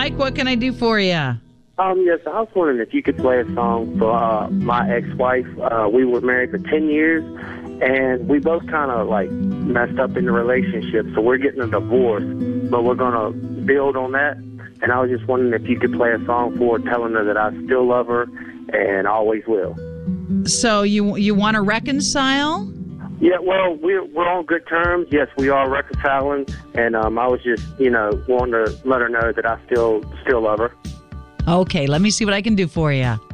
Mike. What can I do for you? Yes, I was wondering if you could play a song for my ex-wife. We were married for 10 years, and we both kind of, like, messed up in the relationship, so we're getting a divorce, but we're going to build on that. And I was just wondering if you could play a song for her, telling her that I still love her and always will. So you want to reconcile? Yeah, well, we're on good terms. Yes, we are reconciling, and I was just, wanting to let her know that I still love her. Okay, let me see what I can do for you.